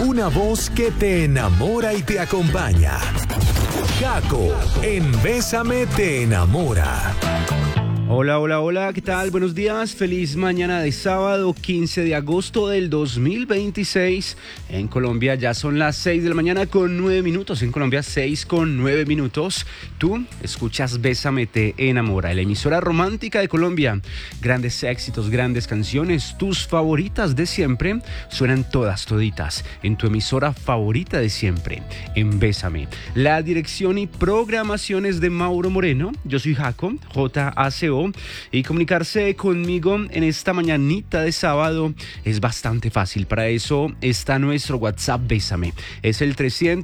Una voz que te enamora y te acompaña. Gaco, en Bésame te enamora. Hola, hola, hola, ¿qué tal? Buenos días, feliz mañana de sábado 15 de agosto del 2026. En Colombia ya son las 6 de la mañana con 9 minutos. En Colombia 6 con 9 minutos. Tú escuchas Bésame te enamora, la emisora romántica de Colombia. Grandes éxitos, grandes canciones, tus favoritas de siempre suenan todas, toditas en tu emisora favorita de siempre, en Bésame. La dirección y programación es de Mauro Moreno. Yo soy Jaco, J-A-C-O. Y comunicarse conmigo en esta mañanita de sábado es bastante fácil. Para eso está nuestro WhatsApp Bésame. Es el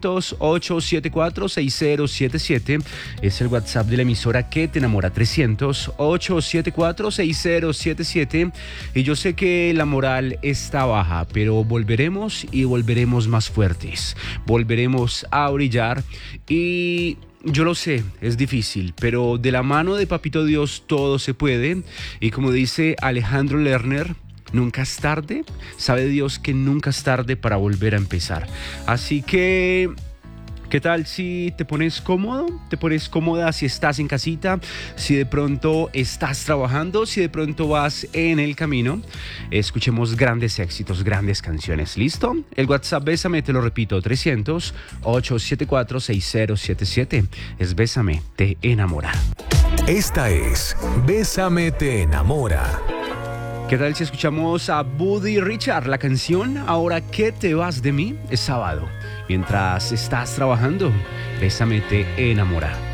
300-874-6077. Es el WhatsApp de la emisora que te enamora. 300-874-6077. Y yo sé que la moral está baja, pero volveremos y volveremos más fuertes. Volveremos a brillar y... yo lo sé, es difícil, pero de la mano de Papito Dios todo se puede. Y como dice Alejandro Lerner, nunca es tarde. Sabe Dios que nunca es tarde para volver a empezar. Así que... ¿qué tal si te pones cómodo? ¿Te pones cómoda si estás en casita? Si de pronto estás trabajando, si de pronto vas en el camino. Escuchemos grandes éxitos, grandes canciones. ¿Listo? El WhatsApp Bésame, te lo repito, 300-874-6077. Es Bésame, te enamora. Esta es Bésame te enamora. ¿Qué tal si escuchamos a Buddy Richard? La canción Ahora que te vas de mí es sábado. Mientras estás trabajando, Bésame te enamora.